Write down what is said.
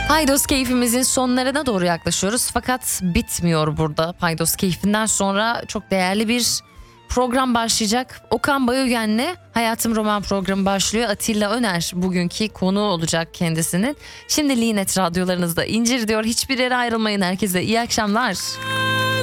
Paydos keyfimizin sonlarına doğru yaklaşıyoruz. Fakat bitmiyor burada. Paydos keyfinden sonra çok değerli bir program başlayacak. Okan Bayülgen'le Hayatım Roman programı başlıyor. Atilla Öner bugünkü konuğu olacak kendisinin. Şimdi Linet radyolarınızda incir diyor. Hiçbir yere ayrılmayın. Herkese iyi akşamlar.